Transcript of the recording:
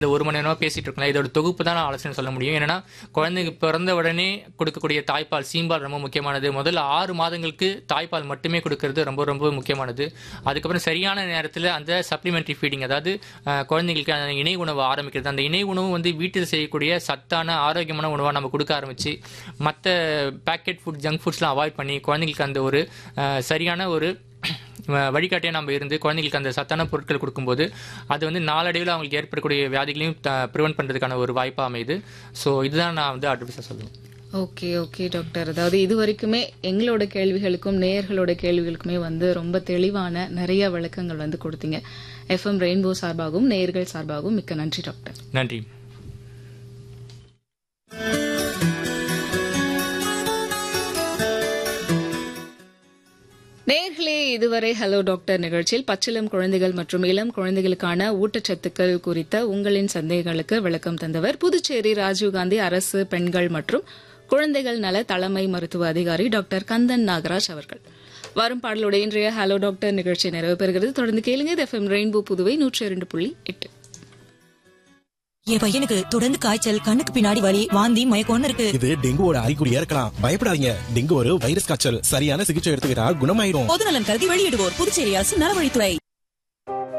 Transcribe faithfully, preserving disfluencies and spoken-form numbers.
இந்த ஒரு மணி நேரமா பேசிட்டு இருக்கோம், இதோட தொகுப்பு தான் நான் ஆலோசனை சொல்ல முடியும். ஏன்னா குழந்தைக்கு பிறந்த உடனே கொடுக்கக்கூடிய தாய்ப்பால் சீம்பால் ரொம்ப முக்கியமானது. முதல்ல ஆறு மாதங்களுக்கு தாய்ப்பால் மட்டுமே கொடுக்கறது ரொம்ப ரொம்ப முக்கியமானது. அதுக்கப்புறம் சரியான நேரத்தில் அந்த சப்ளிமெண்ட்ரி ஃபீடிங், அதாவது அஹ், குழந்தைங்களுக்கு அந்த இணை உணவு ஆரம்பிக்கிறது. அந்த இணை உணவு வந்து வீட்டில் செய்யக்கூடிய சத்தான ஆரோக்கியமான உணவாக நம்ம கொடுக்க ஆரம்பிச்சு மற்ற பேக்கெட் ஃபுட் ஜங்க் ஃபுட்ஸ்லாம் அவாய்ட் பண்ணி குழந்தைங்களுக்கு அந்த ஒரு அஹ், சரியான ஒரு வழிகாட்டியாக நம்ம இருந்து குழந்தைங்களுக்கு அந்த சத்தான பொருட்கள் கொடுக்கும்போது அது வந்து நாளடைவில் அவங்களுக்கு ஏற்படக்கூடிய வியாதிகளையும் ப்ரிவென்ட் பண்ணுறதுக்கான ஒரு வாய்ப்பாக அமையுது. ஸோ இதுதான் நான் வந்து அட்வைஸாக சொல்லுவேன். ஓகே ஓகே டாக்டர், அதாவது இது வரைக்குமே எங்களோட கேள்விகளுக்கும் நேயர்களோட கேள்விகளுக்குமே வந்து ரொம்ப தெளிவான நிறைய விளக்கங்கள் வந்து கொடுத்தீங்க. எஃப்எம் ரெயின்போ சார்பாகவும் நேயர்கள் சார்பாகவும் மிக்க நன்றி டாக்டர். நன்றி. நேயர்களே, இதுவரை ஹலோ டாக்டர் நிகழ்ச்சியில் பச்சிளம் குழந்தைகள் மற்றும் இளம் குழந்தைகளுக்கான ஊட்டச்சத்துக்கள் குறித்த உங்களின் சந்தேகங்களுக்கு விளக்கம் தந்தவர் புதுச்சேரி ராஜீவ்காந்தி அரசு பெண்கள் மற்றும் குழந்தைகள் நல தலைமை மருத்துவ அதிகாரி டாக்டர் கந்தன் நாகராஜ் அவர்கள். வரும் பாடலுடைய இன்றைய ஹலோ டாக்டர் நிகழ்ச்சி நிறைவு பெறுகிறது. தொடர்ந்து கேளுங்க. இது எஃப்எம் ரெயின்போ புதுவை நூற்றி இரண்டு புள்ளி எட்டு. என் பையனுக்கு தொடர்ந்து காய்ச்சல், கண்ணுக்கு பின்னாடி வலி, வாந்தி, மயக்கம்னு இருக்கு. இது டெங்குவோட அறிகுறியா இருக்கலாம். பயப்படாதீங்க. டெங்கு ஒரு வைரஸ் காய்ச்சல். சரியான சிகிச்சை எடுத்துக்கிட்டா குணமாயிரும். பொதுநலன் கருதி வெளியிடுவோர் புதுச்சேரி அரசு நலவழித்துறை.